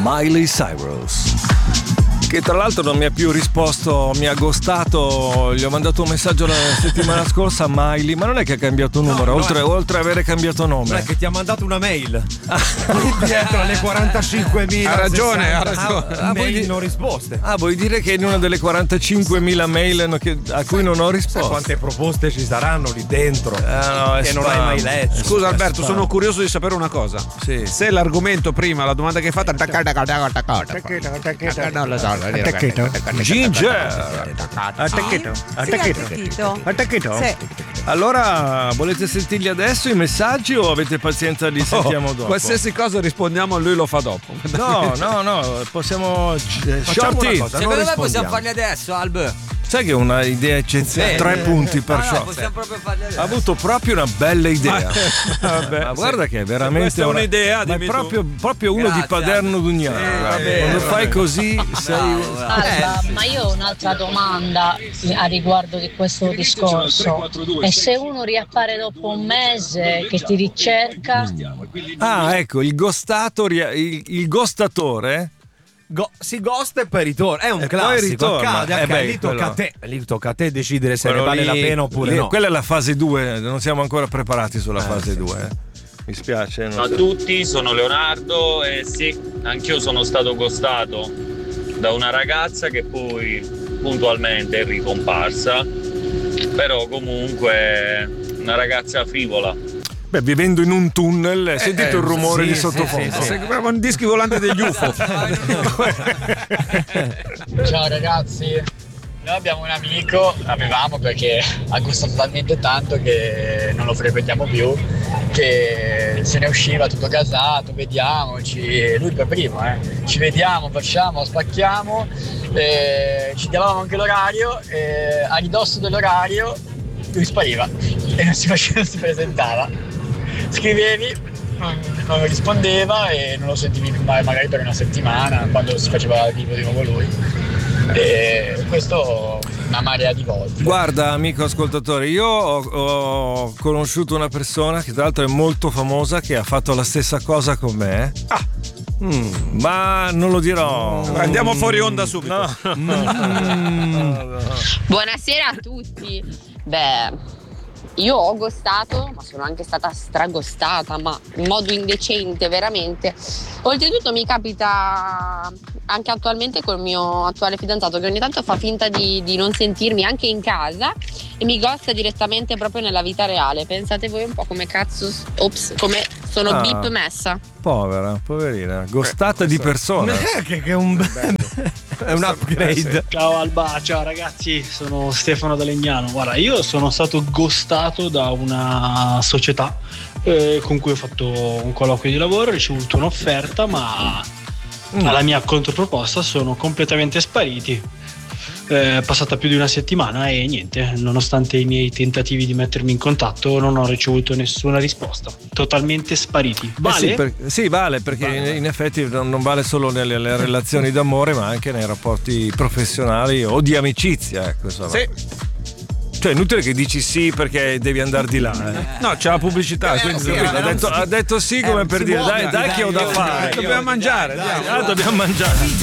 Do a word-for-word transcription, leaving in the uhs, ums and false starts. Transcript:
Miley Cyrus, che tra l'altro non mi ha più risposto, mi ha ghostato. Gli ho mandato un messaggio la settimana scorsa a Miley, ma non è che ha cambiato numero, no, oltre, è... oltre ad avere cambiato nome. Non è che ti ha mandato una mail dietro alle quarantacinquemila. Ha ragione, ha ragione. Ah, mail vuoi... non risposte. Ah, vuoi dire che in una delle quarantacinquemila mail che, a cui non ho risposto? Sai quante proposte ci saranno lì dentro ah, no, che non hai mai letto? Scusa Alberto, sono curioso di sapere una cosa. Sì. Se l'argomento prima, la domanda che hai fatto Ginger, attacchito, attacchito, attacchito. Sì. Allora volete sentirli adesso i messaggi o avete pazienza li sentiamo dopo? Qualsiasi cosa rispondiamo a lui lo fa dopo. No, no, no, possiamo eh, shorty. Secondo me possiamo farli adesso, Alb. Sai che è una idea eccezionale? Tre punti per no, short. No, possiamo proprio farli adesso. Ha avuto proprio una bella idea. Vabbè, ma guarda sì. Che è veramente questa è un'idea, ma è proprio, proprio uno Grazie, di Paderno Dugnano. Sì, quando fai così sei. Alba, ma io ho un'altra domanda a riguardo di questo discorso. E se uno riappare dopo un mese che ti ricerca? Ah, ecco, il ghostato, il, il ghostatore. Go- si ghosta e poi ritorna. È un e classico. Accade, accade. Eh beh, lì tocca quello... a te. Lì tocca a te decidere se quello ne vale lì, la pena oppure lì, no. Quella è la fase due, non siamo ancora preparati sulla eh, fase sì, due. sì. Mi spiace. Ciao a tutti, sono Leonardo e sì, anch'io sono stato ghostato da una ragazza che poi puntualmente è ricomparsa, però comunque una ragazza frivola. Beh, vivendo in un tunnel, sentite eh, il rumore sì, di sì, sottofondo. Sì, sì. Sembrava un dischi volante degli U F O. Ciao ragazzi, noi abbiamo un amico, avevamo perché ha gustato talmente tanto che non lo frequentiamo più, che se ne usciva tutto casato, vediamoci, lui per primo, eh. ci vediamo, facciamo, spacchiamo, eh, ci davamo anche l'orario, e a ridosso dell'orario lui spariva e non si, faceva, non si presentava. Scrivevi, non, non rispondeva e non lo sentivi più mai magari per una settimana quando si faceva vivo di nuovo lui. E questo una marea di volte. Guarda amico ascoltatore, io ho, ho conosciuto una persona che tra l'altro è molto famosa che ha fatto la stessa cosa con me. Ah. Mm, ma non lo dirò. Andiamo fuori onda subito. No. Mm. Buonasera a tutti. Beh, io ho ghostato, ma sono anche stata stragostata, ma in modo indecente, veramente. Oltretutto mi capita anche attualmente col mio attuale fidanzato che ogni tanto fa finta di, di non sentirmi anche in casa e mi ghosta direttamente proprio nella vita reale. Pensate voi un po' come cazzo, ops, come sono ah, bip messa. Povera, poverina, ghostata eh, di persona. Che, che è un è un upgrade. Ciao Alba, ciao ragazzi, sono Stefano da Legnano. Guarda, io sono stato ghostato da una società eh, con cui ho fatto un colloquio di lavoro, ho ricevuto un'offerta, ma mm. alla mia controproposta sono completamente spariti. È passata più di una settimana e niente, nonostante i miei tentativi di mettermi in contatto non ho ricevuto nessuna risposta, totalmente spariti. Vale? Eh sì, per, sì, vale perché vale. In, in effetti non, non vale solo nelle, nelle relazioni d'amore ma anche nei rapporti professionali o di amicizia, ecco, insomma. Sì. Cioè, è inutile che dici sì perché devi andare di là. Eh. No, c'è la pubblicità. Eh, quindi sì, ha, detto, ha detto sì come eh, per dire dai, dai che ho da fare. Dobbiamo mangiare. Dai, dai, ah, dobbiamo mangiare.